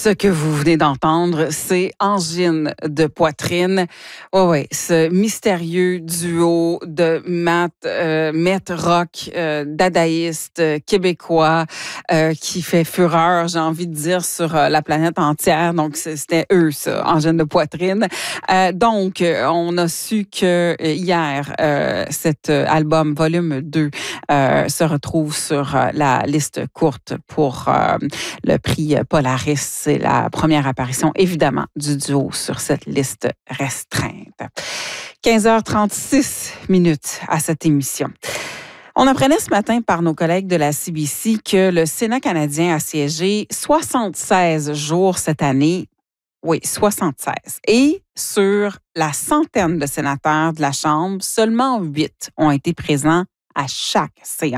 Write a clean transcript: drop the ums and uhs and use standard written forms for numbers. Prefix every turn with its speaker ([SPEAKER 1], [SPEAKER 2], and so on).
[SPEAKER 1] Ce que vous venez d'entendre, c'est Angine de poitrine. Oui, ce mystérieux duo de math rock, dadaïste, québécois, qui fait fureur, j'ai envie de dire, sur la planète entière. Donc, c'était eux, ça, Angine de poitrine. Donc, on a su que hier, cet album, volume 2, se retrouve sur la liste courte pour le prix Polaris. C'est la première apparition, évidemment, du duo sur cette liste restreinte. 15h36 à cette émission. On apprenait ce matin par nos collègues de la CBC que le Sénat canadien a siégé 76 jours cette année. Oui, 76. Et sur la centaine de sénateurs de la Chambre, seulement 8 ont été présents à chaque séance.